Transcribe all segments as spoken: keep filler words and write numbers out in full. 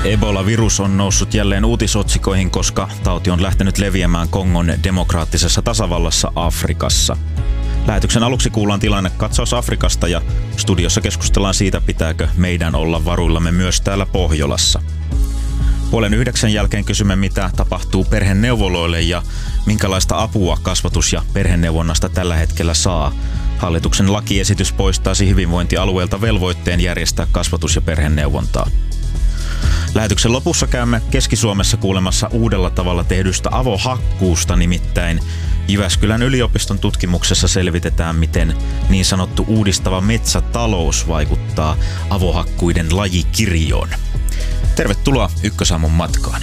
Ebola-virus on noussut jälleen uutisotsikoihin, koska tauti on lähtenyt leviämään Kongon demokraattisessa tasavallassa Afrikassa. Lähetyksen aluksi kuullaan tilannekatsaus Afrikasta ja studiossa keskustellaan siitä, pitääkö meidän olla varuillamme myös täällä Pohjolassa. Puolen yhdeksän jälkeen kysymme, mitä tapahtuu perheneuvoloille ja minkälaista apua kasvatus- ja perheneuvonnasta tällä hetkellä saa. Hallituksen lakiesitys poistaisi hyvinvointialueelta velvoitteen järjestää kasvatus- ja perheneuvontaa. Lähetyksen lopussa käymme Keski-Suomessa kuulemassa uudella tavalla tehdystä avohakkuusta, nimittäin Jyväskylän yliopiston tutkimuksessa selvitetään, miten niin sanottu uudistava metsätalous vaikuttaa avohakkuiden lajikirjoon. Tervetuloa Ykkösaamun matkaan.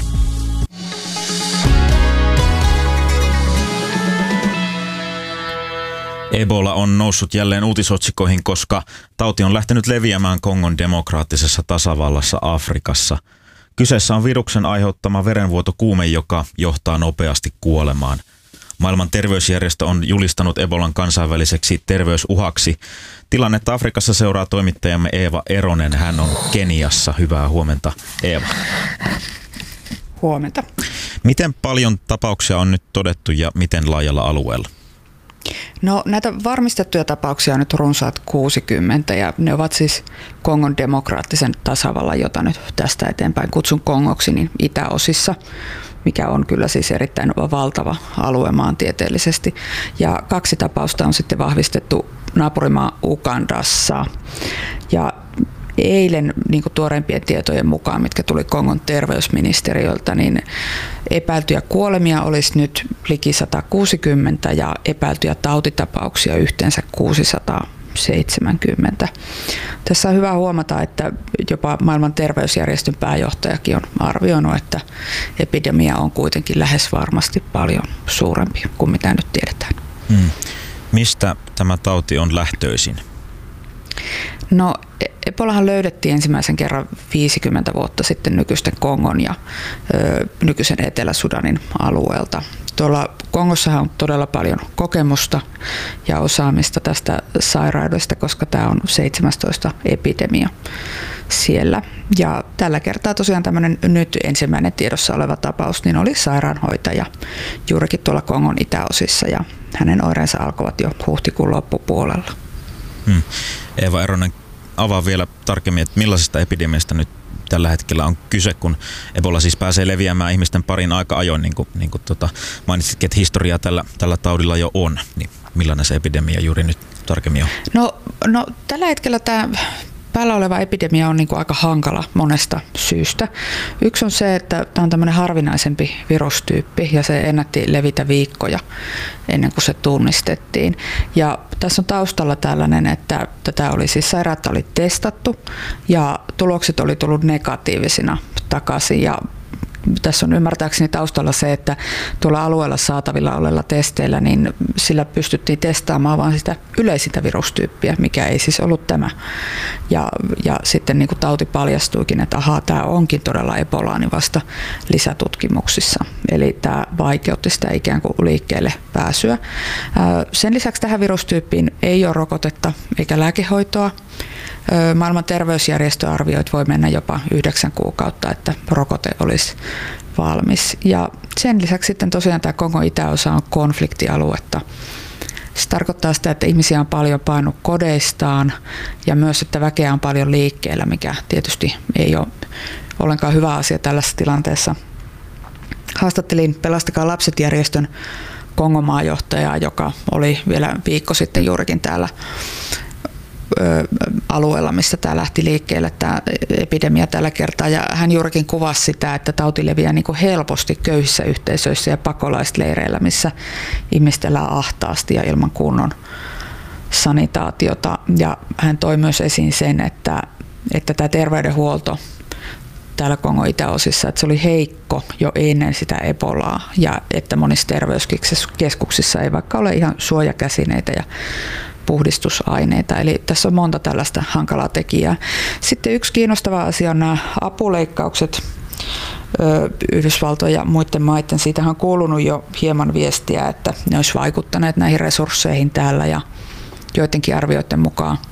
Ebola on noussut jälleen uutisotsikoihin, koska tauti on lähtenyt leviämään Kongon demokraattisessa tasavallassa Afrikassa. Kyseessä on viruksen aiheuttama verenvuotokuume, joka johtaa nopeasti kuolemaan. Maailman terveysjärjestö on julistanut Ebolan kansainväliseksi terveysuhaksi. Tilannetta Afrikassa seuraa toimittajamme Eeva Eronen. Hän on Keniassa. Hyvää huomenta, Eeva. Huomenta. Miten paljon tapauksia on nyt todettu ja miten laajalla alueella? No, näitä varmistettuja tapauksia on nyt runsaat kuusikymmentä ja ne ovat siis Kongon demokraattisen tasavallan, jota nyt tästä eteenpäin kutsun Kongoksi, niin itäosissa, mikä on kyllä siis erittäin valtava alue maantieteellisesti. Ja kaksi tapausta on sitten vahvistettu naapurimaa Ugandassa. Ja eilen niin kuin tuoreimpien tietojen mukaan, mitkä tuli Kongon terveysministeriöltä, niin epäiltyjä kuolemia olisi nyt liki sata kuusikymmentä ja epäiltyjä tautitapauksia yhteensä kuusisataaseitsemänkymmentä. Tässä on hyvä huomata, että jopa maailman terveysjärjestön pääjohtajakin on arvioinut, että epidemia on kuitenkin lähes varmasti paljon suurempi kuin mitä nyt tiedetään. Hmm. Mistä tämä tauti on lähtöisin? No, Ebolahan löydettiin ensimmäisen kerran viisikymmentä vuotta sitten nykyisten Kongon ja ö, nykyisen Etelä-Sudanin alueelta. Tuolla Kongossahan on todella paljon kokemusta ja osaamista tästä sairaudesta, koska tämä on seitsemästoista epidemia siellä. Ja tällä kertaa tosiaan tämmöinen nyt ensimmäinen tiedossa oleva tapaus niin oli sairaanhoitaja juurikin tuolla Kongon itäosissa ja hänen oireensa alkoivat jo huhtikuun loppupuolella. Hmm. Eeva Eronen, avaa vielä tarkemmin, että millaisesta epidemiasta nyt tällä hetkellä on kyse, kun Ebola siis pääsee leviämään ihmisten parin aika ajoin, niin kuin, niin kuin tota, mainitsitkin, että historiaa tällä, tällä taudilla jo on, niin millainen se epidemia juuri nyt tarkemmin on? No, no tällä hetkellä tämä päällä oleva epidemia on niin kuin aika hankala monesta syystä. Yksi on se, että tämä on tämmöinen harvinaisempi virustyyppi ja se ennätti levitä viikkoja ennen kuin se tunnistettiin. Ja tässä on taustalla tällainen, että tätä oli siis sairautta oli testattu ja tulokset oli tullut negatiivisina takaisin ja tässä on ymmärtääkseni taustalla se, että tuolla alueella saatavilla olella testeillä, niin sillä pystyttiin testaamaan vain sitä yleisintä virustyyppiä, mikä ei siis ollut tämä. Ja, ja sitten niin kuin tauti paljastuikin, että ahaa, tämä onkin todella Ebolaa, niin vasta lisätutkimuksissa. Eli tämä vaikeutti sitä ikään kuin liikkeelle pääsyä. Sen lisäksi tähän virustyyppiin ei ole rokotetta eikä lääkehoitoa. Maailman terveysjärjestö arvioi, että voi mennä jopa yhdeksän kuukautta, että rokote olisi valmis. Ja sen lisäksi sitten tosiaan tämä Kongon itäosa on konfliktialuetta. Se tarkoittaa sitä, että ihmisiä on paljon painut kodeistaan ja myös, että väkeä on paljon liikkeellä, mikä tietysti ei ole ollenkaan hyvä asia tällaisessa tilanteessa. Haastattelin Pelastakaa lapset -järjestön Kongon maajohtajaa, joka oli vielä viikko sitten juurikin täällä alueella, missä tämä lähti liikkeelle, tämä epidemia tällä kertaa. Ja hän juurikin kuvasi sitä, että tauti leviää niin kuin helposti köyhissä yhteisöissä ja pakolaisleireillä, missä ihmiset elää ahtaasti ja ilman kunnon sanitaatiota. Ja hän toi myös esiin sen, että, että tämä terveydenhuolto täällä Kongon itäosissa, että se oli heikko jo ennen sitä Ebolaa ja että monissa terveyskeskuksissa ei vaikka ole ihan suojakäsineitä ja puhdistusaineita. Eli tässä on monta tällaista hankalaa tekijää. Sitten yksi kiinnostava asia on nämä apuleikkaukset Yhdysvaltojen ja muiden maiden. Siitähän on kuulunut jo hieman viestiä, että ne olisi vaikuttaneet näihin resursseihin täällä ja joidenkin arvioiden mukaan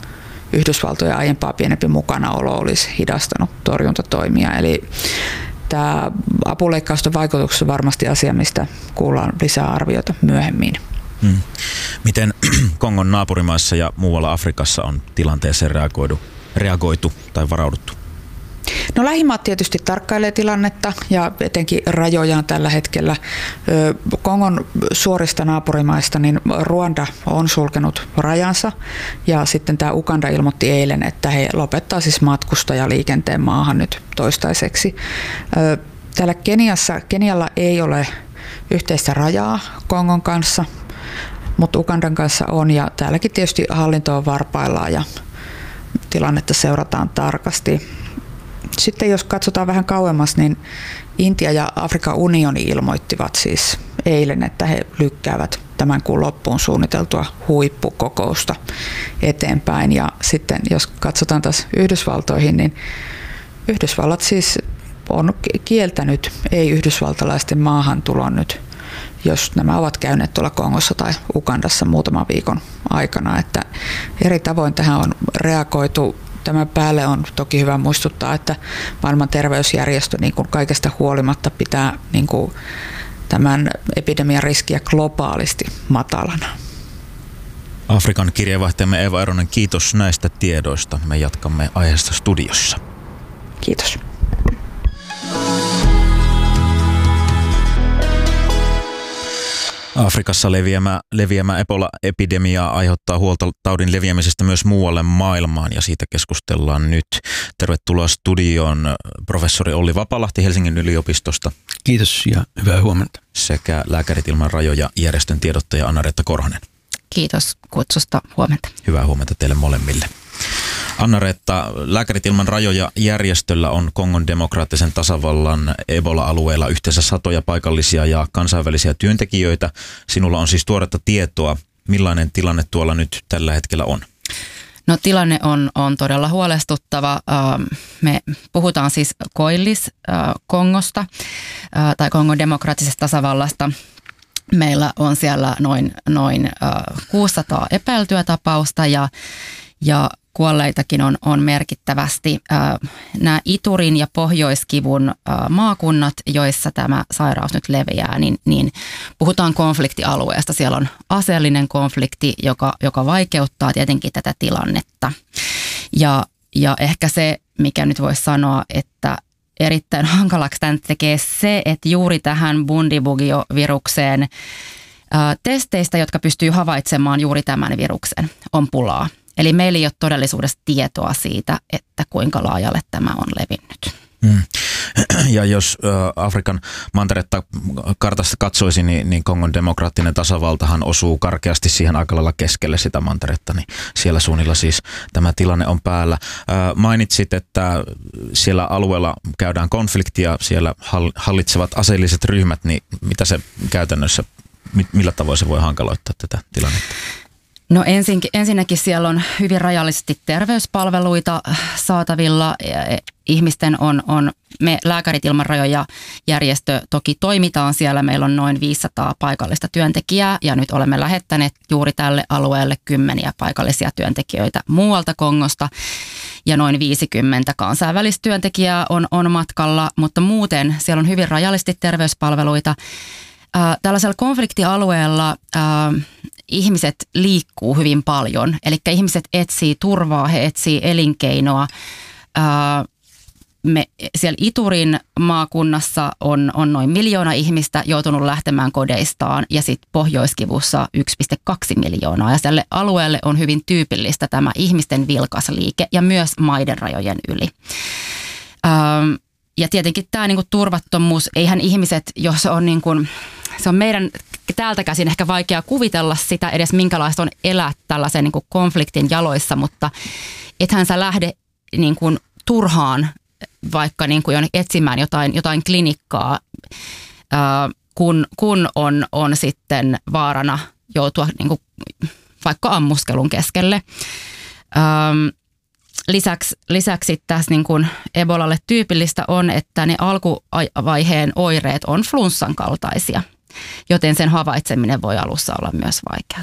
Yhdysvaltojen aiempaa pienempi mukanaolo olisi hidastanut torjuntatoimia. Eli tämä apuleikkausten vaikutus on varmasti asia, mistä kuullaan lisää arvioita myöhemmin. Hmm. Miten Kongon naapurimaissa ja muualla Afrikassa on tilanteeseen reagoitu, reagoitu tai varauduttu? No lähimaat tietysti tarkkailee tilannetta ja etenkin rajojaan tällä hetkellä. Kongon suorista naapurimaista niin Ruanda on sulkenut rajansa ja sitten tämä Uganda ilmoitti eilen, että he lopettaa siis matkustajaliikenteen maahan nyt toistaiseksi. Täällä Keniassa, Kenialla ei ole yhteistä rajaa Kongon kanssa, mutta Ugandan kanssa on ja täälläkin tietysti hallinto on varpaillaan ja tilannetta seurataan tarkasti. Sitten jos katsotaan vähän kauemmas, niin Intia ja Afrikan unioni ilmoittivat siis eilen, että he lykkäävät tämän kuun loppuun suunniteltua huippukokousta eteenpäin. Ja sitten jos katsotaan taas Yhdysvaltoihin, niin Yhdysvallat siis on kieltänyt ei-yhdysvaltalaisten maahantulon nyt, jos nämä ovat käyneet tuolla Kongossa tai Ugandassa muutaman viikon aikana. Että eri tavoin tähän on reagoitu. Tämän päälle on toki hyvä muistuttaa, että maailman terveysjärjestö niin kuin kaikesta huolimatta pitää niin kuin tämän epidemian riskiä globaalisti matalana. Afrikan kirjeenvaihtajamme Eeva Eronen, kiitos näistä tiedoista. Me jatkamme aiheesta studiossa. Kiitos. Afrikassa leviämä, leviämä Ebola-epidemia aiheuttaa huolta taudin leviämisestä myös muualle maailmaan ja siitä keskustellaan nyt. Tervetuloa studioon professori Olli Vapalahti Helsingin yliopistosta. Kiitos ja hyvää huomenta. Sekä Lääkärit ilman rajoja järjestön tiedottaja Anna-Reetta Korhonen. Kiitos kutsusta, huomenta. Hyvää huomenta teille molemmille. Anna-Reetta, Lääkärit ilman rajoja järjestöllä on Kongon demokraattisen tasavallan Ebola-alueella yhteensä satoja paikallisia ja kansainvälisiä työntekijöitä. Sinulla on siis tuoretta tietoa. Millainen tilanne tuolla nyt tällä hetkellä on? No tilanne on, on todella huolestuttava. Me puhutaan siis Koillis-Kongosta tai Kongon demokraattisesta tasavallasta. Meillä on siellä noin, noin kuusisataa epäiltyä tapausta ja, ja kuolleitakin on, on merkittävästi. Nämä Iturin ja Pohjoiskivun maakunnat, joissa tämä sairaus nyt leviää, niin, niin puhutaan konfliktialueesta. Siellä on aseellinen konflikti, joka, joka vaikeuttaa tietenkin tätä tilannetta. Ja, ja ehkä se, mikä nyt voisi sanoa, että erittäin hankalaksi tämän tekee se, että juuri tähän Bundibugyo-virukseen ää, testeistä, jotka pystyy havaitsemaan juuri tämän viruksen, on pulaa. Eli meillä ei ole todellisuudessa tietoa siitä, että kuinka laajalle tämä on levinnyt. Hmm. Ja jos äh, Afrikan manteretta kartasta katsoisi, niin, niin Kongon demokraattinen tasavaltahan osuu karkeasti siihen aika lailla keskelle sitä manteretta, niin siellä suunnilla siis tämä tilanne on päällä. Äh, mainitsit, että siellä alueella käydään konfliktia, siellä hallitsevat aseelliset ryhmät, niin mitä se käytännössä, millä tavoin se voi hankaloittaa tätä tilannetta? No ensin, ensinnäkin siellä on hyvin rajallisesti terveyspalveluita saatavilla. Ihmisten on, on me Lääkärit ilman rajoja järjestö toki toimitaan siellä. Meillä on noin viisisataa paikallista työntekijää ja nyt olemme lähettäneet juuri tälle alueelle kymmeniä paikallisia työntekijöitä muualta Kongosta. Ja noin viisikymmentä kansainvälistä työntekijää on, on matkalla, mutta muuten siellä on hyvin rajallisesti terveyspalveluita. Äh, tällaisella konfliktialueella äh, ihmiset liikkuu hyvin paljon, eli ihmiset etsii turvaa, he etsii elinkeinoa. Äh, me, siellä Iturin maakunnassa on, on noin miljoona ihmistä joutunut lähtemään kodeistaan ja sitten Pohjoiskivussa yksi pilkku kaksi miljoonaa. Ja tälle alueelle on hyvin tyypillistä tämä ihmisten vilkas liike ja myös maiden rajojen yli. Äh, ja tietenkin tämä niinku turvattomuus, eihän ihmiset, jos on niin kuin se on meidän täältä käsin ehkä vaikea kuvitella sitä edes, minkälaista on elää tällaisen niin kuin konfliktin jaloissa, mutta ethän sä lähde niin kuin turhaan vaikka niin kuin etsimään jotain, jotain klinikkaa, ää, kun, kun on, on sitten vaarana joutua niin kuin vaikka ammuskelun keskelle. Ää, Lisäksi, lisäksi tässä niin kuin Ebolalle tyypillistä on, että ne alkuvaiheen oireet on flunssan kaltaisia, joten sen havaitseminen voi alussa olla myös vaikeaa.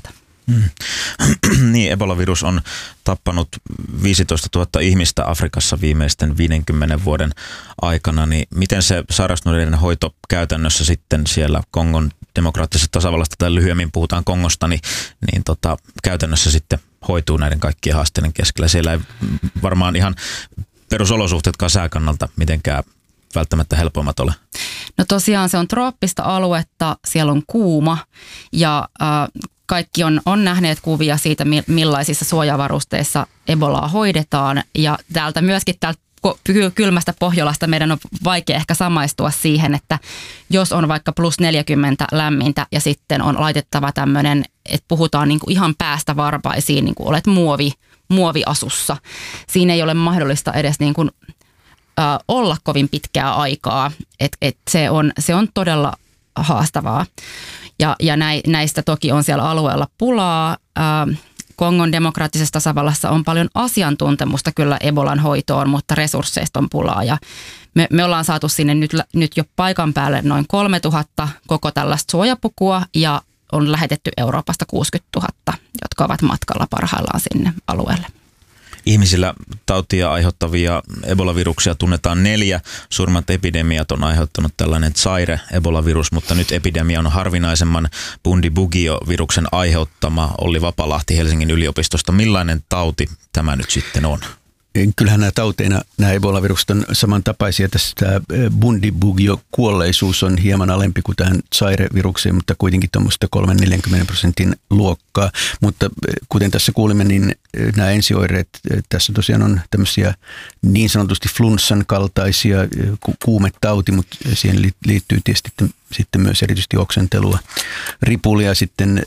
Mm. Niin, Ebola-virus on tappanut viisitoistatuhatta ihmistä Afrikassa viimeisten viidenkymmenen vuoden aikana, niin miten se sairastuneiden hoito käytännössä sitten siellä Kongon demokraattisesta tasavallasta, tai lyhyemmin puhutaan Kongosta, niin, niin tota, käytännössä sitten hoituu näiden kaikkien haasteiden keskellä. Siellä ei varmaan ihan perusolosuhteetkaan sääkannalta mitenkään välttämättä helpommat ole. No tosiaan se on trooppista aluetta, siellä on kuuma ja äh, kaikki on, on nähneet kuvia siitä, millaisissa suojavarusteissa Ebolaa hoidetaan ja täältä myöskin täältä kylmästä Pohjolasta meidän on vaikea ehkä samaistua siihen, että jos on vaikka plus neljäkymmentä lämmintä ja sitten on laitettava tämmöinen, että puhutaan niin kuin ihan päästä varpaisiin, niin kuin olet muovi, muoviasussa. Siinä ei ole mahdollista edes niin kuin, äh, olla kovin pitkää aikaa, että et se, on, se on todella haastavaa. Ja, ja näistä toki on siellä alueella pulaa. Äh, Kongon demokraattisessa tasavallassa on paljon asiantuntemusta kyllä Ebolan hoitoon, mutta resursseista on pulaa. Ja me, me ollaan saatu sinne nyt, nyt jo paikan päälle noin kolmetuhatta koko tällaista suojapukua ja on lähetetty Euroopasta kuusikymmentätuhatta, jotka ovat matkalla parhaillaan sinne alueelle. Ihmisillä tautia aiheuttavia Ebola-viruksia tunnetaan neljä. Suurimmat epidemiat on aiheuttanut tällainen Zaire Ebola-virus, mutta nyt epidemia on harvinaisemman Bundibugyo-viruksen aiheuttama. Olli Vapalahti Helsingin yliopistosta. Millainen tauti tämä nyt sitten on? Kyllähän nämä tauteina, nämä Ebola-virukset on samantapaisia. Tässä tämä Bundibugyo-kuolleisuus on hieman alempi kuin tähän Zaire-virukseen, mutta kuitenkin tuommoista kolmekymmentä neljäkymmentä prosentin luokkaa. Mutta kuten tässä kuulimme, niin nämä ensioireet, tässä tosiaan on tämmöisiä niin sanotusti flunssan kaltaisia ku- kuumetauti, mutta siihen liittyy tietysti sitten myös erityisesti oksentelua, ripulia sitten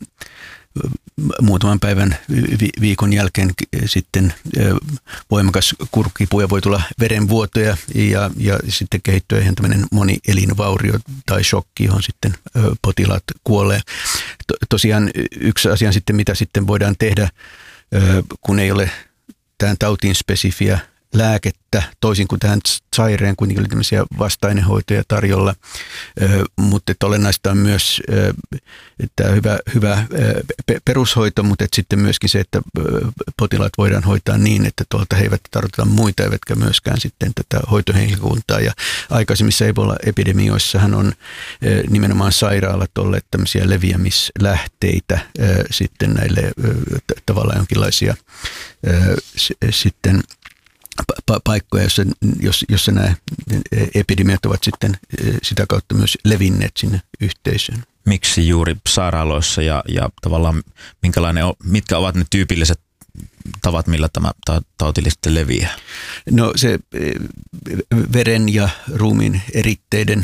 muutaman päivän viikon jälkeen sitten voimakas kurkkikipu ja voi tulla verenvuotoja ja, ja sitten kehittyy ihan tämmöinen monielinvaurio tai shokki, johon sitten potilaat kuolee. To, tosiaan yksi asia sitten, mitä sitten voidaan tehdä, kun ei ole tähän tautiin spesifiä lääkettä, toisin kuin tähän Zaireen kuitenkin oli tämmöisiä vasta-ainehoitoja tarjolla, mutta että olennaista on myös tämä hyvä, hyvä perushoito, mutta että sitten myöskin se, että potilaat voidaan hoitaa niin, että tuolta he eivät tarvita muita, eivätkä myöskään sitten tätä hoitohenkilökuntaa. Ja aikaisemmissa Ebola-epidemioissahan on nimenomaan sairaalat olleet tämmöisiä leviämislähteitä sitten näille tavallaan jonkinlaisia sitten paikkoja, jossa, jossa nämä epidemiat ovat sitten sitä kautta myös levinneet sinne yhteisöön. Miksi juuri sairaaloissa ja, ja tavallaan minkälainen, mitkä ovat ne tyypilliset tavat, millä tämä tauti sitten leviää? No se veren ja ruumiin eritteiden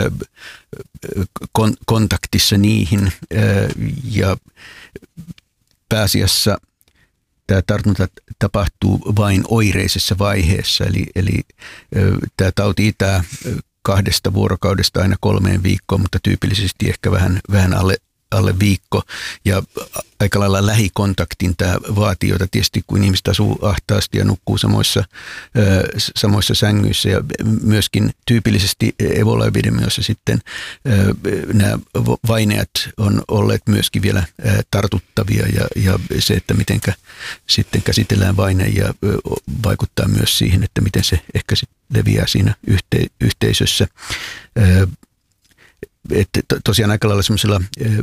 kontaktissa niihin ja pääasiassa tämä tartunta tapahtuu vain oireisessa vaiheessa, eli, eli tämä tauti itää kahdesta vuorokaudesta aina kolmeen viikkoon, mutta tyypillisesti ehkä vähän, vähän alle, alle viikko. Ja aika lailla lähikontaktin tämä vaatii, jota tietysti kun ihmiset asuu ahtaasti ja nukkuu samoissa, samoissa sängyissä. Ja myöskin tyypillisesti Ebola-epidemioissa sitten nämä vaineat on olleet myöskin vielä tartuttavia. Ja, ja se, että miten sitten käsitellään vaineja, vaikuttaa myös siihen, että miten se ehkä sitten leviää siinä yhte, yhteisössä. Että tosiaan aika lailla semmoisella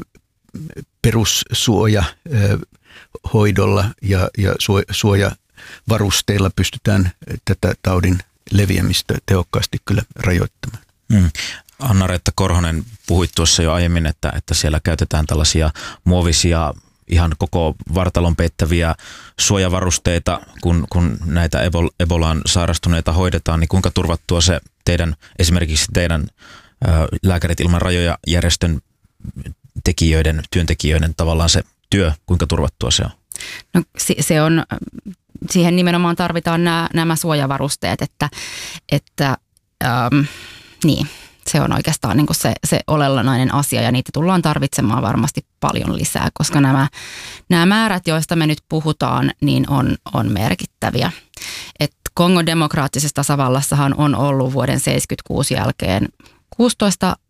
perussuojahoidolla ja, ja suojavarusteilla pystytään tätä taudin leviämistä tehokkaasti kyllä rajoittamaan. Hmm. Anna-Reetta Korhonen, puhuit tuossa jo aiemmin, että, että siellä käytetään tällaisia muovisia ihan koko vartalon peittäviä suojavarusteita, kun, kun näitä Ebolaan sairastuneita hoidetaan, niin kuinka turvattua se teidän, esimerkiksi teidän Lääkärit ilman rajoja -järjestön tekijöiden, työntekijöiden tavallaan se työ, kuinka turvattua se on? No se on, siihen nimenomaan tarvitaan nämä, nämä suojavarusteet, että, että ähm, niin, se on oikeastaan niin kuin se, se olennainen asia ja niitä tullaan tarvitsemaan varmasti paljon lisää, koska nämä, nämä määrät, joista me nyt puhutaan, niin on, on merkittäviä. Et Kongon demokraattisessa tasavallassahan on ollut vuoden seitsemänkymmentäkuusi jälkeen kuusitoista äh,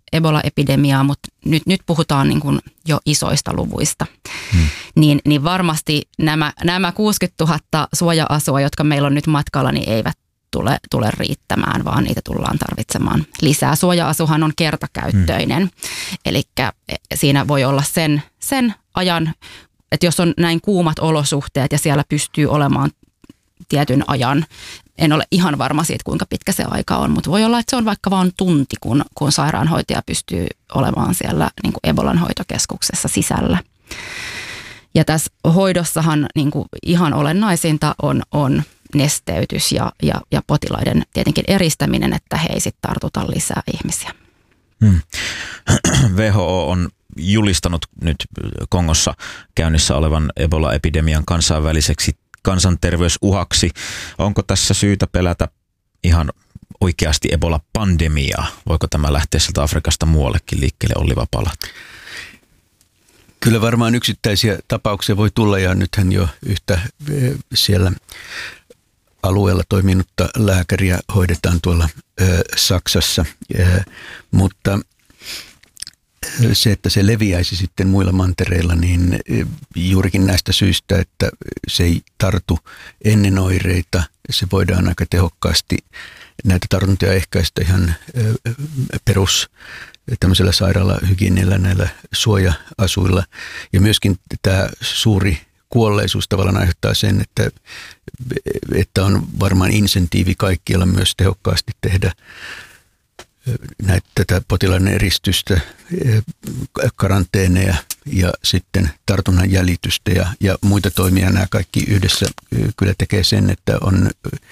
Ebola-epidemiaa, mutta nyt, nyt puhutaan niin kuin jo isoista luvuista. Hmm. Niin, niin varmasti nämä, nämä kuusikymmentätuhatta suoja-asua, jotka meillä on nyt matkalla, niin eivät tule, tule riittämään, vaan niitä tullaan tarvitsemaan lisää. Suoja-asuhan on kertakäyttöinen, hmm. eli siinä voi olla sen, sen ajan, että jos on näin kuumat olosuhteet ja siellä pystyy olemaan tietyn ajan, en ole ihan varma siitä, kuinka pitkä se aika on, mutta voi olla, että se on vaikka vain tunti, kun, kun sairaanhoitaja pystyy olemaan siellä niin kuin Ebolan hoitokeskuksessa sisällä. Ja tässä hoidossahan niin kuin ihan olennaisinta on, on nesteytys ja, ja, ja potilaiden tietenkin eristäminen, että he ei sitten tartuta lisää ihmisiä. Hmm. W H O on julistanut nyt Kongossa käynnissä olevan Ebola-epidemian kansainväliseksi kansanterveysuhaksi. Onko tässä syytä pelätä ihan oikeasti Ebola-pandemiaa? Voiko tämä lähteä sieltä Afrikasta muuallekin liikkeelle, Olli Vapalahti? Kyllä varmaan yksittäisiä tapauksia voi tulla, ja nythän jo yhtä siellä alueella toiminutta lääkäriä hoidetaan tuolla ö, Saksassa, ö, mutta se, että se leviäisi sitten muilla mantereilla, niin juurikin näistä syistä, että se ei tartu ennen oireita, se voidaan aika tehokkaasti näitä tartuntoja ehkäistä ihan perus tämmöisellä sairaalahygienillä, näillä suoja-asuilla. Ja myöskin tämä suuri kuolleisuus tavallaan aiheuttaa sen, että, että on varmaan insentiivi kaikkialla myös tehokkaasti tehdä näitä tätä potilaiden eristystä, karanteeneja ja sitten tartunnan jäljitystä ja, ja muita toimia. Nämä kaikki yhdessä kyllä tekee sen, että on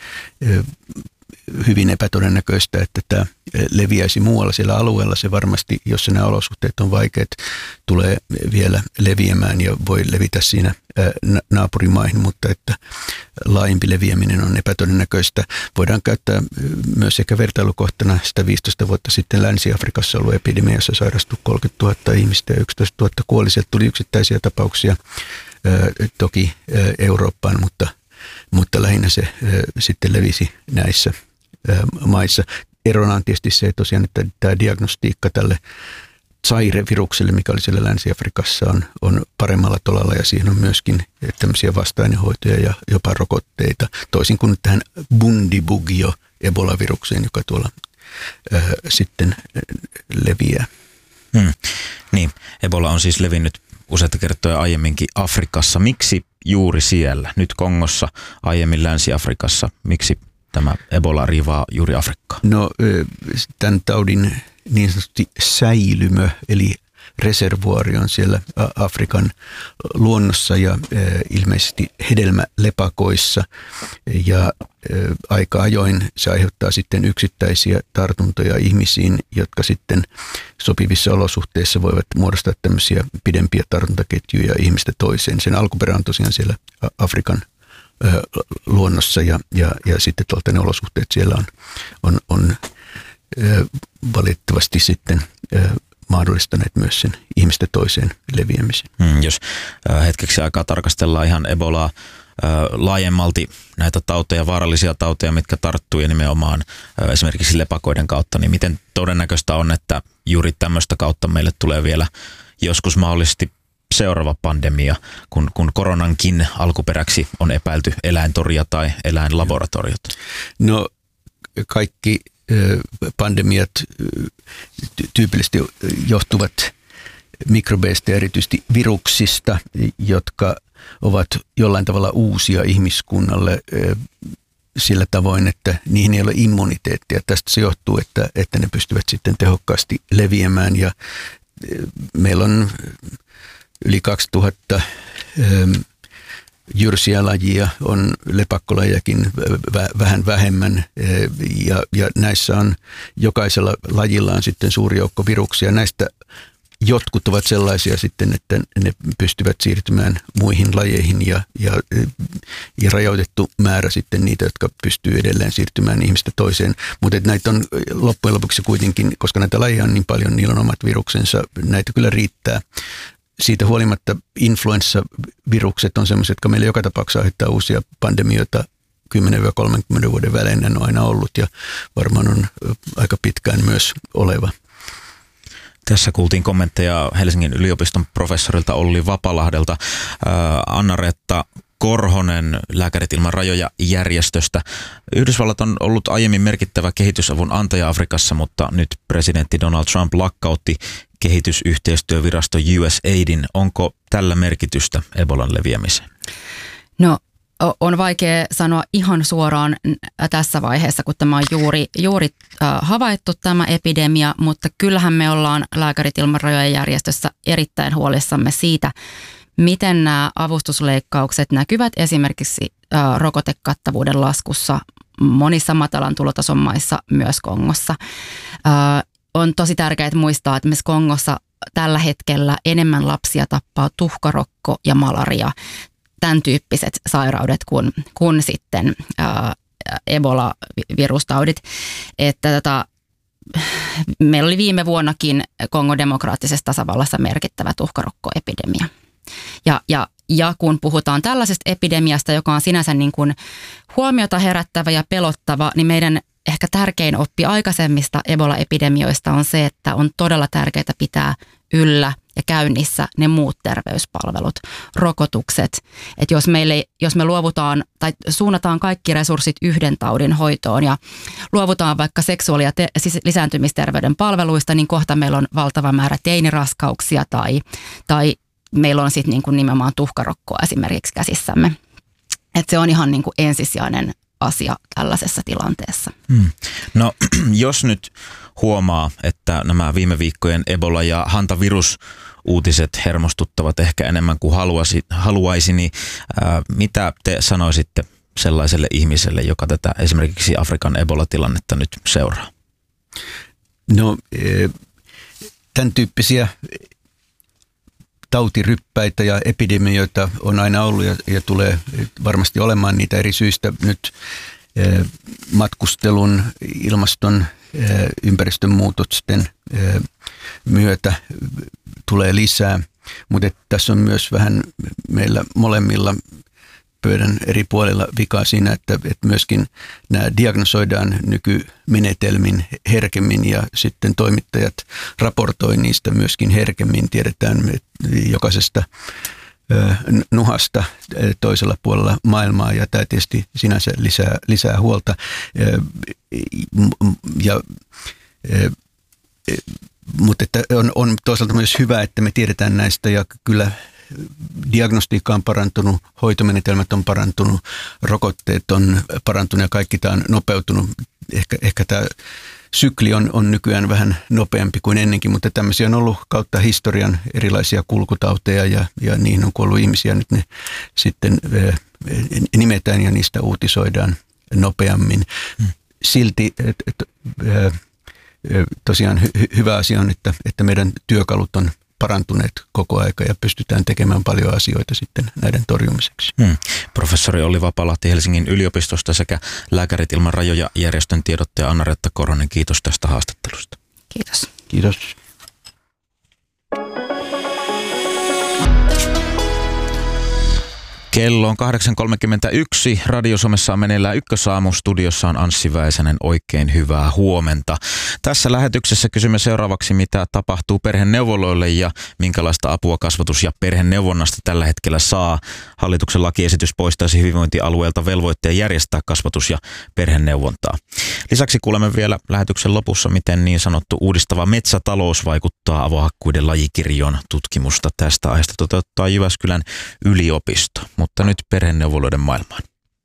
hyvin epätodennäköistä, että tämä leviäisi muualla siellä alueella. Se varmasti, jos nämä olosuhteet on vaikeat, tulee vielä leviämään ja voi levitä siinä naapurimaihin, mutta että laajempi leviäminen on epätodennäköistä. Voidaan käyttää myös ehkä vertailukohtana sitä viisitoista vuotta sitten Länsi-Afrikassa ollut epidemia, jossa sairastui kolmekymmentätuhatta ihmistä ja yksitoistatuhatta kuoli. Sieltä tuli yksittäisiä tapauksia toki Eurooppaan, mutta, mutta lähinnä se sitten levisi näissä maissa. Erona on tietysti se tosiaan, että tämä diagnostiikka tälle Zaire-virukselle, mikä oli siellä Länsi-Afrikassa, on, on paremmalla tolalla ja siihen on myöskin tämmöisiä vasta-ainehoitoja ja jopa rokotteita, toisin kuin tähän Bundibugyo Ebola-virukseen, joka tuolla ää, sitten leviää. Hmm. Niin, Ebola on siis levinnyt useita kertoja aiemminkin Afrikassa. Miksi juuri siellä? Nyt Kongossa, aiemmin Länsi-Afrikassa. Miksi tämä Ebola riivaa juuri Afrikkaa? No tämän taudin niin sanotusti säilymö, eli reservuaari on siellä Afrikan luonnossa ja ilmeisesti hedelmälepakoissa. Ja aika ajoin se aiheuttaa sitten yksittäisiä tartuntoja ihmisiin, jotka sitten sopivissa olosuhteissa voivat muodostaa tämmöisiä pidempiä tartuntaketjuja ihmistä toiseen. Sen alkuperä on tosiaan siellä Afrikan luonnossa ja, ja, ja sitten tuolta ne olosuhteet siellä on, on, on valitettavasti sitten mahdollistaneet myös sen ihmistä toiseen leviämisen. Hmm, jos hetkeksi aikaa tarkastellaan ihan Ebolaa laajemmalti, näitä tauteja, vaarallisia tauteja, mitkä tarttuu ja nimenomaan esimerkiksi lepakoiden kautta, niin miten todennäköistä on, että juuri tämmöistä kautta meille tulee vielä joskus mahdollisesti seuraava pandemia, kun, kun koronankin alkuperäksi on epäilty eläintoria tai eläinlaboratoriot? No kaikki pandemiat tyypillisesti johtuvat mikrobeista ja erityisesti viruksista, jotka ovat jollain tavalla uusia ihmiskunnalle sillä tavoin, että niihin ei ole immuniteettia. Tästä se johtuu, että, että ne pystyvät sitten tehokkaasti leviämään ja meillä on yli kaksituhatta jyrsiä lajia, on lepakkolajiakin vähän vähemmän ja, ja näissä on jokaisella lajilla on sitten suuri joukko viruksia. Näistä jotkut ovat sellaisia sitten, että ne pystyvät siirtymään muihin lajeihin ja, ja, ja rajoitettu määrä sitten niitä, jotka pystyy edelleen siirtymään ihmistä toiseen. Mutta näitä on loppujen lopuksi kuitenkin, koska näitä lajeja on niin paljon, niillä on omat viruksensa, näitä kyllä riittää. Siitä huolimatta influenssavirukset on sellaiset, jotka meillä joka tapauksessa aiheuttaa uusia pandemioita kymmenen kolmekymmentä vuoden välein on aina ollut ja varmaan on aika pitkään myös oleva. Tässä kuultiin kommentteja Helsingin yliopiston professorilta Olli Vapalahdelta. Anna-Reetta Korhonen Lääkärit ilman rajoja -järjestöstä. Yhdysvallat on ollut aiemmin merkittävä kehitysavun antaja Afrikassa, mutta nyt presidentti Donald Trump lakkautti kehitysyhteistyövirasto U S A I Din. Onko tällä merkitystä Ebolan leviämiseen? No on vaikea sanoa ihan suoraan tässä vaiheessa, kun tämä on juuri, juuri havaittu tämä epidemia, mutta kyllähän me ollaan Lääkärit ilman rajoja -järjestössä erittäin huolissamme siitä, miten nämä avustusleikkaukset näkyvät esimerkiksi ä, rokotekattavuuden laskussa monissa matalan tulotason maissa, myös Kongossa. Ä, on tosi tärkeää muistaa, että myös Kongossa tällä hetkellä enemmän lapsia tappaa tuhkarokko ja malaria, tämän tyyppiset sairaudet kuin, kuin sitten ä, Ebola-virustaudit. Että tota, meillä oli viime vuonnakin Kongon demokraattisessa tasavallassa merkittävä tuhkarokkoepidemia. Ja, ja, ja kun puhutaan tällaisesta epidemiasta, joka on sinänsä niin kuin huomiota herättävä ja pelottava, niin meidän ehkä tärkein oppi aikaisemmista Ebola-epidemioista on se, että on todella tärkeää pitää yllä ja käynnissä ne muut terveyspalvelut, rokotukset. Että jos, meille, jos me luovutaan tai suunnataan kaikki resurssit yhden taudin hoitoon ja luovutaan vaikka seksuaali- ja te- siis lisääntymisterveyden palveluista, niin kohta meillä on valtava määrä teiniraskauksia tai, tai meillä on sitten niinku nimenomaan tuhkarokkoa esimerkiksi käsissämme. Et se on ihan niinku ensisijainen asia tällaisessa tilanteessa. Hmm. No jos nyt huomaa, että nämä viime viikkojen Ebola- ja hantavirus-uutiset hermostuttavat ehkä enemmän kuin haluaisi, haluaisi, niin ää, mitä te sanoisitte sellaiselle ihmiselle, joka tätä esimerkiksi Afrikan Ebola-tilannetta nyt seuraa? No tämän tyyppisiä tautiryppäitä ja epidemioita on aina ollut ja, ja tulee varmasti olemaan niitä eri syistä nyt eh, matkustelun, ilmaston, eh, ympäristön muutosten eh, myötä tulee lisää, mutta tässä on myös vähän meillä molemmilla pöydän eri puolilla vikaa siinä, että, että myöskin nämä diagnosoidaan nykymenetelmin herkemmin ja sitten toimittajat raportoi niistä myöskin herkemmin. Tiedetään jokaisesta nuhasta toisella puolella maailmaa ja tämä tietysti sinänsä lisää, lisää huolta. Ja, mutta että on, on toisaalta myös hyvä, että me tiedetään näistä ja kyllä diagnostiikka on parantunut, hoitomenetelmät on parantunut, rokotteet on parantunut ja kaikki tämä on nopeutunut. Ehkä, ehkä tämä sykli on, on nykyään vähän nopeampi kuin ennenkin, mutta tämmöisiä on ollut kautta historian erilaisia kulkutauteja ja, ja niihin on kuollut ihmisiä. Nyt ne sitten äh, nimetään ja niistä uutisoidaan nopeammin. Hmm. Silti et, et, äh, tosiaan hy- hyvä asia on, että, että meidän työkalut on parantuneet koko aika ja pystytään tekemään paljon asioita sitten näiden torjumiseksi. Hmm. Professori Olli Vapalahti Helsingin yliopistosta sekä Lääkärit ilman rajoja -järjestön tiedottaja Anna-Reetta Korhonen, kiitos tästä haastattelusta. Kiitos. Kiitos. Kello on kahdeksan kolmekymmentäyksi. Radio Suomessa on meneillään Ykkösaamu. Studiossa on Anssi Väisänen. Oikein hyvää huomenta. Tässä lähetyksessä kysymme seuraavaksi, mitä tapahtuu perheneuvoloille ja minkälaista apua kasvatus- ja perheneuvonnasta tällä hetkellä saa. Hallituksen lakiesitys poistaisi hyvinvointialueelta velvoitteen järjestää kasvatus- ja perheneuvontaa. Lisäksi kuulemme vielä lähetyksen lopussa, miten niin sanottu uudistava metsätalous vaikuttaa avohakkuiden lajikirjoon. Tutkimusta tästä aiheesta toteuttaa Jyväskylän yliopisto. Mutta nyt perheneuvoloiden maailmaan.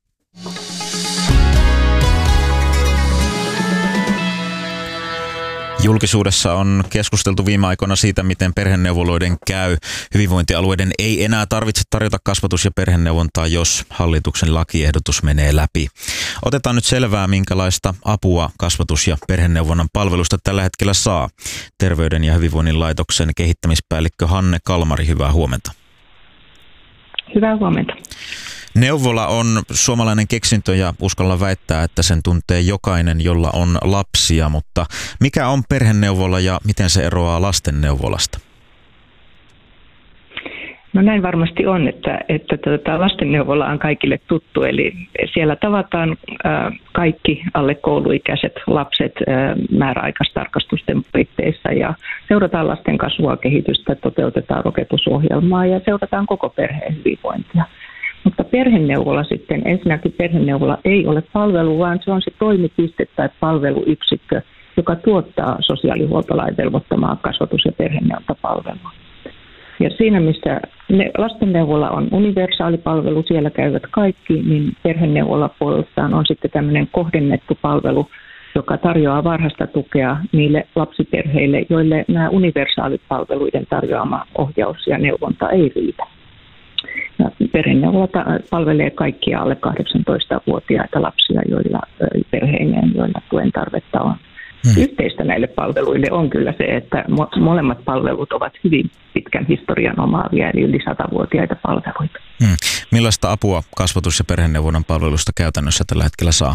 Julkisuudessa on keskusteltu viime aikoina siitä, miten perheneuvoloiden käy. Hyvinvointialueiden ei enää tarvitse tarjota kasvatus- ja perheneuvontaa, jos hallituksen lakiehdotus menee läpi. Otetaan nyt selvää, minkälaista apua kasvatus- ja perheneuvonnan palvelusta tällä hetkellä saa. Terveyden ja hyvinvoinnin laitoksen kehittämispäällikkö Hanne Kalmari, hyvää huomenta. Hyvää huomenta. Neuvola on suomalainen keksintö ja uskalla väittää, että sen tuntee jokainen, jolla on lapsia, mutta mikä on perheneuvola ja miten se eroaa lastenneuvolasta? No näin varmasti on, että, että tuota, lastenneuvola on kaikille tuttu, eli siellä tavataan ää, kaikki alle kouluikäiset lapset ää, määräaikaistarkastusten puitteissa ja seurataan lasten kasvua, kehitystä, toteutetaan opetusohjelmaa ja seurataan koko perheen hyvinvointia. Mutta perheneuvola sitten, ensinnäkin perheneuvola ei ole palvelu, vaan se on se toimipiste tai palveluyksikkö, joka tuottaa sosiaalihuoltolain velvoittamaa kasvatus- ja perheneuvontapalvelua. Ja siinä, missä ne, lastenneuvola on universaalipalvelu, siellä käyvät kaikki, niin perheneuvola puolestaan on sitten tämmöinen kohdennettu palvelu, joka tarjoaa varhaista tukea niille lapsiperheille, joille nämä universaalipalveluiden tarjoama ohjaus ja neuvonta ei riitä. Perheneuvola palvelee kaikkia alle kahdeksantoistavuotiaita lapsia, joilla perheineen, joilla tuen tarvetta on. Hmm. Yhteistä näille palveluille on kyllä se, että mo- molemmat palvelut ovat hyvin pitkän historian omaavia, eli yli satavuotiaita palveluita. Hmm. Millaista apua kasvatus- ja perheneuvonnan palvelusta käytännössä tällä hetkellä saa?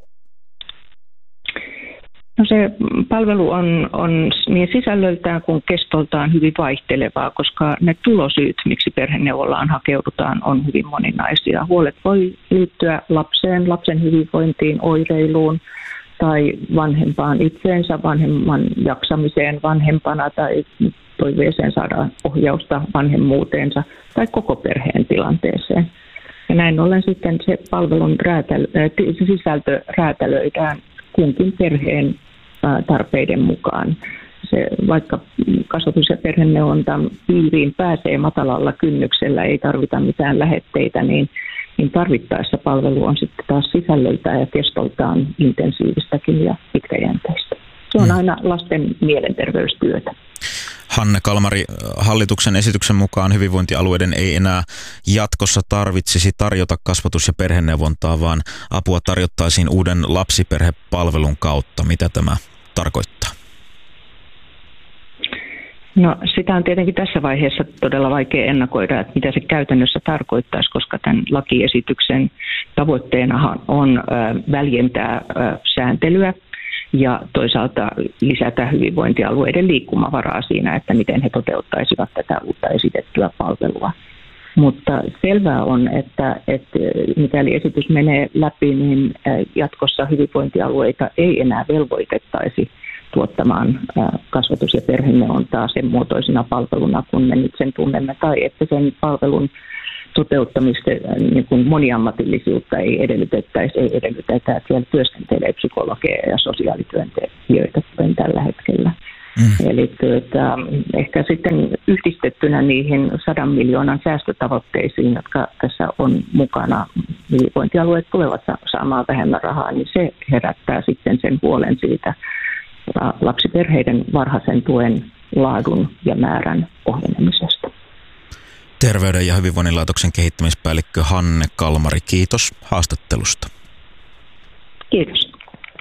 No se palvelu on, on niin sisällöltään kuin kestoltaan hyvin vaihtelevaa, koska ne tulosyyt, miksi perheneuvolaan hakeudutaan, on hyvin moninaisia. Huolet voi liittyä lapseen, lapsen hyvinvointiin, oireiluun, tai vanhempaan itseensä, vanhemman jaksamiseen vanhempana tai toiveeseen saada ohjausta vanhemmuuteensa tai koko perheen tilanteeseen. Ja näin ollen sitten se palvelun räätäl, se sisältö räätälöidään kunkin perheen tarpeiden mukaan. Se, vaikka kasvatus- ja perheneuvontan piiriin pääsee matalalla kynnyksellä, ei tarvita mitään lähetteitä, niin niin tarvittaessa palvelu on sitten taas sisällöltään ja kestoltaan intensiivistäkin ja pitkäjänteistä. Se on aina lasten mielenterveystyötä. Hanne Kalmari, hallituksen esityksen mukaan hyvinvointialueiden ei enää jatkossa tarvitsisi tarjota kasvatus- ja perheneuvontaa, vaan apua tarjottaisiin uuden lapsiperhepalvelun kautta. Mitä tämä tarkoittaa? No sitä on tietenkin tässä vaiheessa todella vaikea ennakoida, että mitä se käytännössä tarkoittaisi, koska tämän lakiesityksen tavoitteena on väljentää sääntelyä ja toisaalta lisätä hyvinvointialueiden liikkumavaraa siinä, että miten he toteuttaisivat tätä uutta esitettyä palvelua. Mutta selvää on, että, että mikäli esitys menee läpi, niin jatkossa hyvinvointialueita ei enää velvoitettaisi tuottamaan kasvatus- ja perheneuvontaa sen muotoisena palveluna, kun me nyt sen tunnemme, tai että sen palvelun toteuttamista niin kuin moniammatillisuutta ei edellytettäisi, ei edellytetä, että siellä työskentelee psykologeja ja sosiaalityöntekijöitä kuten tällä hetkellä. Mm. Eli tuota, ehkä sitten yhdistettynä niihin sadan miljoonan säästötavoitteisiin, jotka tässä on mukana, hyvinvointialueet tulevat saamaan vähemmän rahaa, niin se herättää sitten sen huolen siitä lapsiperheiden varhaisen tuen laadun ja määrän ohjenemisesta. Terveyden ja hyvinvoinnin laitoksen kehittämispäällikkö Hanne Kalmari, kiitos haastattelusta. Kiitos.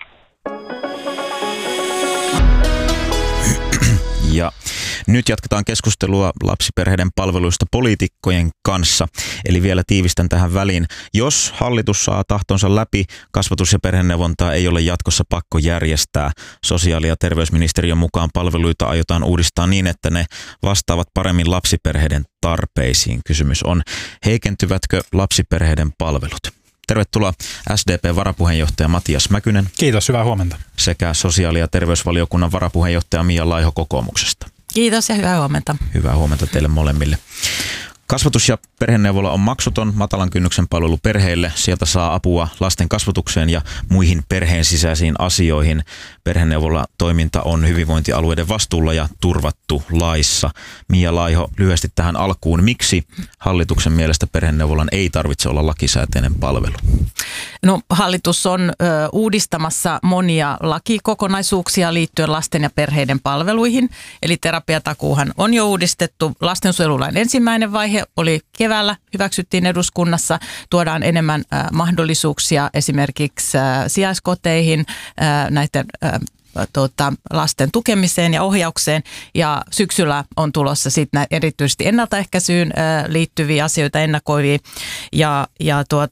Ja nyt jatketaan keskustelua lapsiperheiden palveluista poliitikkojen kanssa. Eli vielä tiivistän tähän väliin. Jos hallitus saa tahtonsa läpi, kasvatus- ja perheneuvontaa ei ole jatkossa pakko järjestää. Sosiaali- ja terveysministeriön mukaan palveluita aiotaan uudistaa niin, että ne vastaavat paremmin lapsiperheiden tarpeisiin. Kysymys on, heikentyvätkö lapsiperheiden palvelut? Tervetuloa S D P-varapuheenjohtaja Matias Mäkynen. Kiitos, hyvää huomenta. Sekä sosiaali- ja terveysvaliokunnan varapuheenjohtaja Mia Laiho kokoomuksesta. Kiitos ja hyvää huomenta. Hyvää huomenta teille molemmille. Kasvatus- ja perheneuvola on maksuton matalan kynnyksen palvelu perheille. Sieltä saa apua lasten kasvatukseen ja muihin perheen sisäisiin asioihin. Perheneuvola-toiminta on hyvinvointialueiden vastuulla ja turvattu laissa. Mia Laiho, lyhyesti tähän alkuun. Miksi hallituksen mielestä perheneuvolan ei tarvitse olla lakisääteinen palvelu? No, hallitus on ö, uudistamassa monia lakikokonaisuuksia liittyen lasten ja perheiden palveluihin. Eli terapiatakuuhan on jo uudistettu. Lastensuojelulain ensimmäinen vaihe oli keväällä, hyväksyttiin eduskunnassa. Tuodaan enemmän ö, mahdollisuuksia esimerkiksi ö, sijaiskoteihin, ö, näiden ö, Tuota, lasten tukemiseen ja ohjaukseen, ja syksyllä on tulossa sitten erityisesti ennaltaehkäisyyn liittyviä asioita ennakoivia, ja, ja tuota,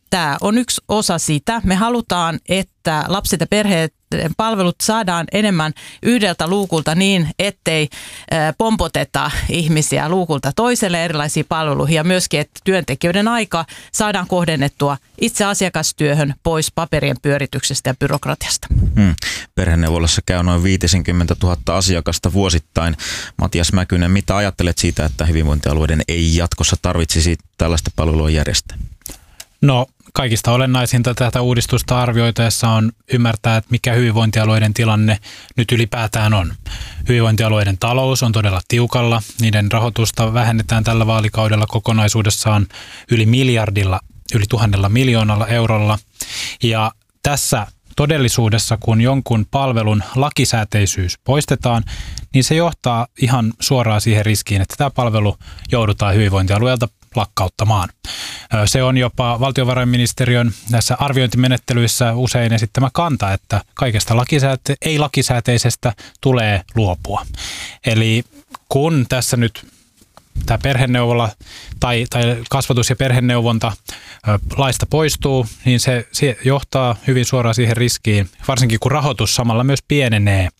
tämä on yksi osa sitä. Me halutaan, että lapset ja perheet palvelut saadaan enemmän yhdeltä luukulta niin, ettei pompoteta ihmisiä luukulta toiselle erilaisiin palveluihin ja myöskin, että työntekijöiden aika saadaan kohdennettua itse asiakastyöhön pois paperien pyörityksestä ja byrokratiasta. Hmm. Perheneuvolassa käy noin viisikymmentätuhatta asiakasta vuosittain. Matias Mäkynen, mitä ajattelet siitä, että hyvinvointialueiden ei jatkossa tarvitsisi tällaista palvelua järjestää? No, kaikista olennaisinta tätä uudistusta arvioitaessa on ymmärtää, että mikä hyvinvointialueiden tilanne nyt ylipäätään on. Hyvinvointialueiden talous on todella tiukalla. Niiden rahoitusta vähennetään tällä vaalikaudella kokonaisuudessaan yli miljardilla, yli tuhannella miljoonalla eurolla. Ja tässä todellisuudessa, kun jonkun palvelun lakisääteisyys poistetaan, niin se johtaa ihan suoraan siihen riskiin, että tämä palvelu joudutaan hyvinvointialueelta lakkauttamaan. Se on jopa valtiovarainministeriön näissä arviointimenettelyissä usein esittämä kanta, että kaikesta lakisääte- ei-lakisääteisestä tulee luopua. Eli kun tässä nyt tämä perheneuvola tai, tai kasvatus- ja perheneuvonta laista poistuu, niin se, se johtaa hyvin suoraan siihen riskiin, varsinkin kun rahoitus samalla myös pienenee,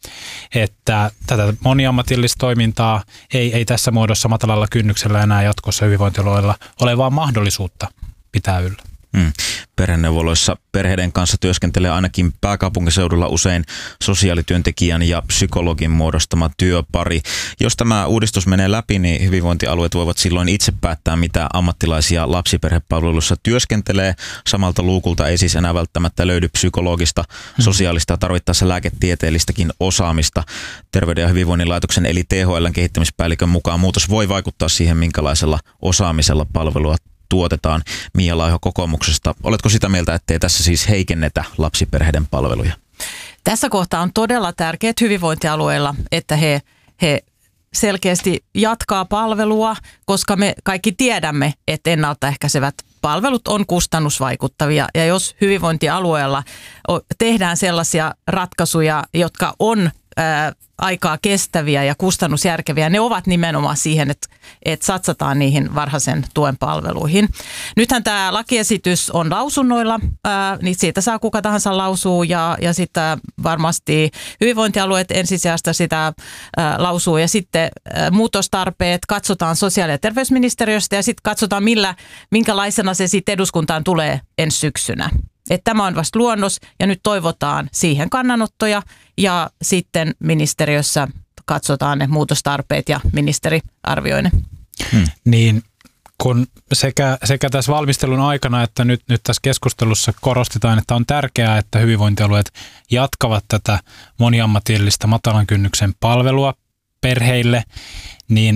että tätä moniammatillista toimintaa ei, ei tässä muodossa matalalla kynnyksellä enää jatkossa hyvinvointialueilla ole vaan mahdollisuutta pitää yllä. Hmm. Perheneuvoloissa perheiden kanssa työskentelee ainakin pääkaupunkiseudulla usein sosiaalityöntekijän ja psykologin muodostama työpari. Jos tämä uudistus menee läpi, niin hyvinvointialueet voivat silloin itse päättää, mitä ammattilaisia lapsiperhepalveluissa työskentelee. Samalta luukulta ei siis enää välttämättä löydy psykologista, sosiaalista ja tarvittaessa lääketieteellistäkin osaamista. Terveyden ja hyvinvoinnin laitoksen eli T H L:n kehittämispäällikön mukaan muutos voi vaikuttaa siihen, minkälaisella osaamisella palvelua tuotetaan. Mia Laiho kokoomuksesta. Oletko sitä mieltä, ettei tässä siis heikennetä lapsiperheiden palveluja? Tässä kohtaa on todella tärkeää hyvinvointialueilla, että he, he selkeästi jatkaa palvelua, koska me kaikki tiedämme, että ennaltaehkäisevät palvelut on kustannusvaikuttavia. Ja jos hyvinvointialueella tehdään sellaisia ratkaisuja, jotka on ää, aikaa kestäviä ja kustannusjärkeviä, ne ovat nimenomaan siihen, että, että satsataan niihin varhaisen tuen palveluihin. Nythän tämä lakiesitys on lausunnoilla, ää, niin siitä saa kuka tahansa lausuu ja, ja sitten varmasti hyvinvointialueet ensisijasta sitä ää, lausuu ja sitten ää, muutostarpeet katsotaan sosiaali- ja terveysministeriöstä ja sitten katsotaan millä, minkälaisena se sitten eduskuntaan tulee ensi syksynä. Että tämä on vasta luonnos ja nyt toivotaan siihen kannanottoja ja sitten ministeriössä katsotaan ne muutostarpeet ja ministeri arvioi ne. Hmm. Niin kun sekä, sekä tässä valmistelun aikana että nyt, nyt tässä keskustelussa korostetaan, että on tärkeää, että hyvinvointialueet jatkavat tätä moniammatillista matalan kynnyksen palvelua perheille, niin